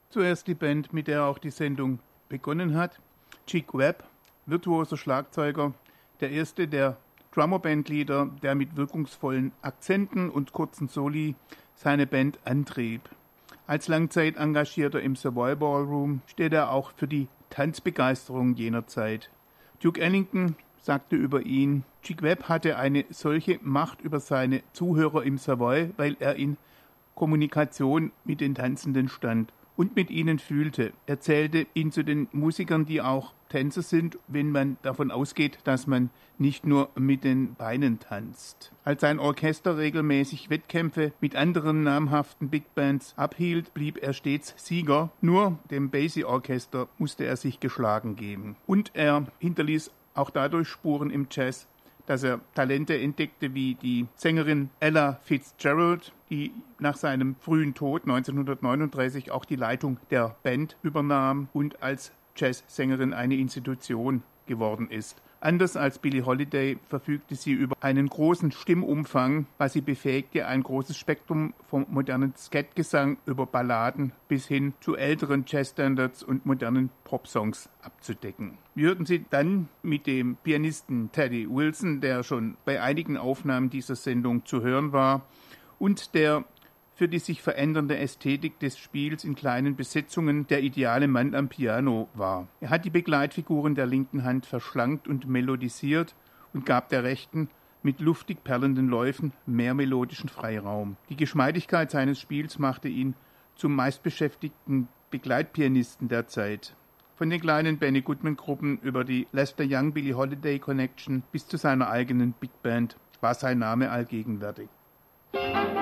Zuerst die Band, mit der auch die Sendung begonnen hat. Chick Webb, virtuoser Schlagzeuger, der erste der Drummer-Bandleader, der mit wirkungsvollen Akzenten und kurzen Soli seine Band antrieb. Als Langzeitengagierter im Savoy Ballroom steht er auch für die Tanzbegeisterung jener Zeit. Duke Ellington sagte über ihn, Chick Webb hatte eine solche Macht über seine Zuhörer im Savoy, weil er in Kommunikation mit den Tanzenden stand und mit ihnen fühlte. Er zählte ihn zu den Musikern, die auch Tänzer sind, wenn man davon ausgeht, dass man nicht nur mit den Beinen tanzt. Als sein Orchester regelmäßig Wettkämpfe mit anderen namhaften Big Bands abhielt, blieb er stets Sieger. Nur dem Basie-Orchester musste er sich geschlagen geben. Und er hinterließ auch dadurch Spuren im Jazz, dass er Talente entdeckte wie die Sängerin Ella Fitzgerald, die nach seinem frühen Tod 1939 auch die Leitung der Band übernahm und als Jazzsängerin eine Institution geworden ist. Anders als Billie Holiday verfügte sie über einen großen Stimmumfang, was sie befähigte, ein großes Spektrum vom modernen Skatgesang über Balladen bis hin zu älteren Jazzstandards und modernen Popsongs abzudecken. Wir hörten sie dann mit dem Pianisten Teddy Wilson, der schon bei einigen Aufnahmen dieser Sendung zu hören war und der für die sich verändernde Ästhetik des Spiels in kleinen Besetzungen der ideale Mann am Piano war. Er hat die Begleitfiguren der linken Hand verschlankt und melodisiert und gab der rechten mit luftig perlenden Läufen mehr melodischen Freiraum. Die Geschmeidigkeit seines Spiels machte ihn zum meistbeschäftigten Begleitpianisten der Zeit. Von den kleinen Benny Goodman-Gruppen über die Lester Young-Billie Holiday Connection bis zu seiner eigenen Big Band war sein Name allgegenwärtig.